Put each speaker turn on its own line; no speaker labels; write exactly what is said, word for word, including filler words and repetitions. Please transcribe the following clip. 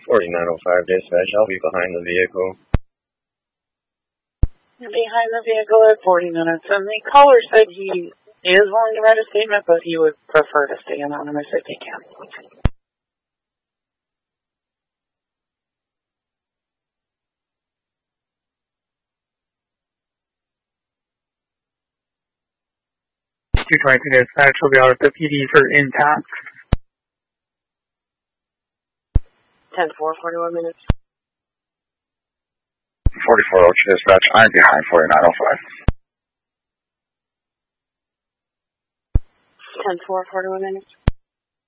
forty-nine oh five dispatch, I'll be behind the vehicle.
Behind the vehicle at forty minutes, and the caller said he is willing to write a statement, but he would prefer to stay anonymous if he can.
two twenty-two dispatch will be out at the P D for intact.
ten four, forty-one minutes.
forty-four oh two dispatch, I'm behind forty-nine oh five.
ten four, forty-one minutes.